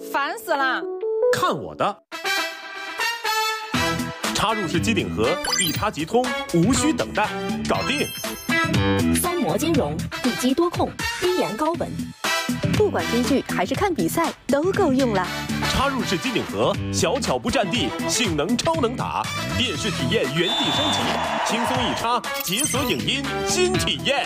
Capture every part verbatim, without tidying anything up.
烦死了！ 看我的！插入式机顶盒，一插即通，无需等待，搞定。 三模兼容，地基多控，低盐高温，不管追剧还是看比赛都够用了。 插入式机顶盒，小巧不占地，性能超能打，电视体验原地升级，轻松一插，解锁影音新体验。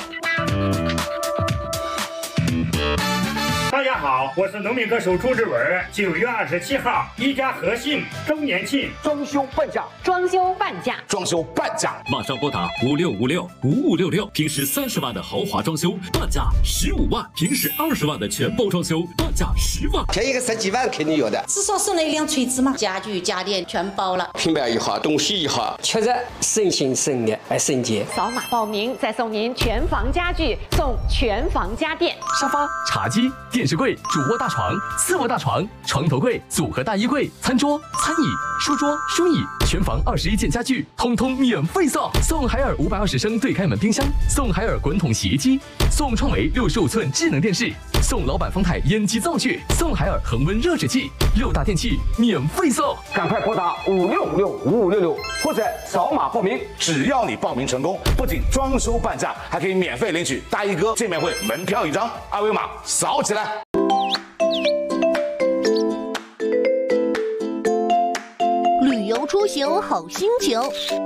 大家好，我是农民歌手朱志文。九月二十七号，一家和信周年庆， 装修半价， 装修半价， 装修半价， 马上拨打五六五六五五六六，平时三十万的豪华装修半价十五万，平时二十万的全包装修半价十万， 便宜个十几万肯定有的， 至少送了一辆锤子嘛，家具家电全包了， 平板一号，东西一号， 确实省心省力还省钱。 扫码报名再送您全房家具，送全房家电， 沙发、茶几、电视柜、主卧大床、次卧大床、床头柜、组合大衣柜、餐桌、餐椅、书桌、书椅，全房二十一件家具，通通免费送。送海尔五百二十升对开门冰箱，送海尔滚筒洗衣机，送创维六十五寸智能电视，送老板方太烟机灶具，送海尔恒温热水器，六大电器免费送。 赶快拨打五六五六五五六六，或者扫码报名。只要你报名成功，不仅装修半价，还可以免费领取大衣哥见面会门票一张，二维码扫起来。 旅游出行好心情，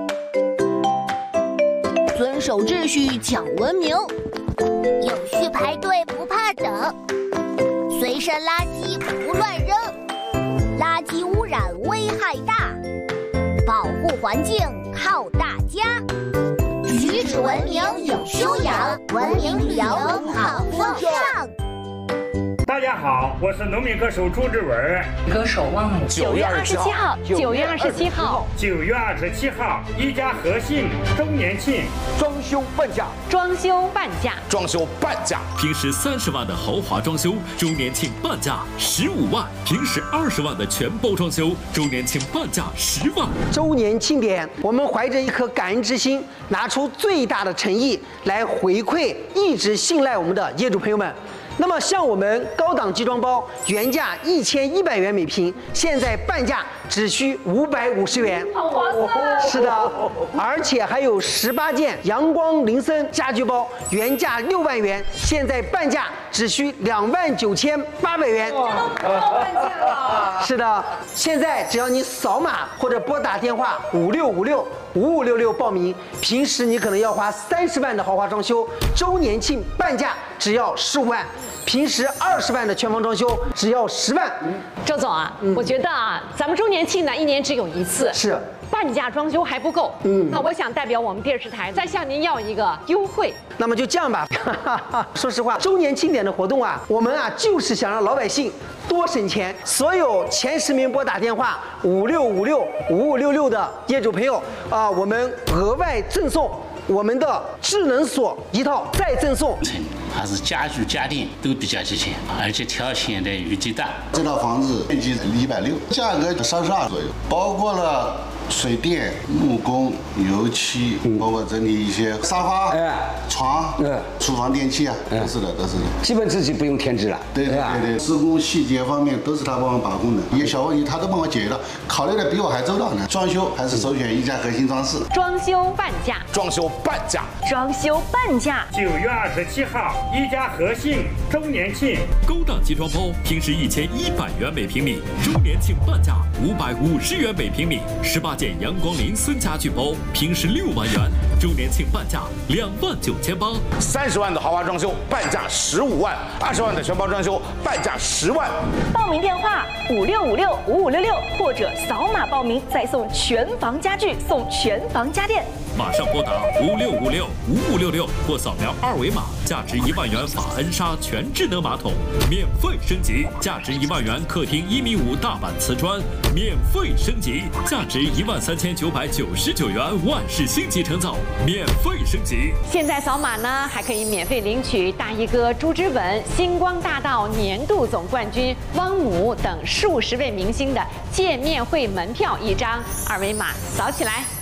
遵守秩序讲文明，有序排队不怕等，随身垃圾不乱扔，垃圾污染危害大，保护环境靠大家，举止文明有修养，文明旅游好风尚。 大家好，我是农民歌手朱志文。 歌手旺姆。九月二十七号，九月二十七号， 九月二十七号，一家和信周年庆， 装修半价， 装修半价， 装修半价， 平时三十万的豪华装修，周年庆半价十五万，平时二十万的全包装修，周年庆半价十万。 周年庆典，我们怀着一颗感恩之心，拿出最大的诚意来回馈一直信赖我们的业主朋友们。那么像我们高档集装包原价一千一百元每平，现在半价只需五百五十元， 好划算！ 是的，而且还有十八件阳光林森家居包，原价六万元，现在半价只需两万九千八百元。 这都报半价了。 是的，现在只要你扫码或者拨打电话五六五六五五六六报名，平时你可能要花三十万的豪华装修，周年庆半价只要十五万。平时二十万的全房装修只要十万。 周总啊，嗯、我觉得啊，咱们周年庆呢一年只有一次， 是半价装修还不够。嗯，那我想代表我们电视台再向您要一个优惠。 那么就这样吧，说实话，周年庆典的活动啊，我们啊就是想让老百姓多省钱。所有前十名拨打电话五六五六五五六六的业主朋友啊，我们额外赠送我们的智能锁一套，再赠送。 还是家具家电都比较齐全，而且条件的预计大。 这套房子面积一百六，价格三十二左右，包括了水电、木工、油漆，嗯、包括整理一些沙发、哎、床、嗯、厨房电器啊，都是的，都是的。 基本自己不用添置了。 对对对对，施工细节方面都是他帮我把控的，一些小问题他都帮我解决了，考虑的比我还周到呢。装修还是首选一家核心装饰。 装修半价， 装修半价， 装修半价。 九月二十七号，一家和信周年庆， 高档集装包平时一千一百元每平米，周年庆半价五百五十元每平米，十八件阳光林森家具包平时六万元，周年庆半价两万九千八。 三十万的豪华装修半价十五万，二十万的全包装修半价十万。 报名电话五六五六五五六六，或者扫码报名再送全房家具，送全房家电。 马上拨打五六五六五五六六或扫描二维码，价值一万元法恩莎全智能马桶免费升级，价值一万元客厅一米五大板瓷砖免费升级，价值一万三千九百九十九元万氏星级成造免费升级。 现在扫码呢，还可以免费领取大衣哥朱之文、星光大道年度总冠军汪姆等数十位明星的见面会门票一张，二维码扫起来。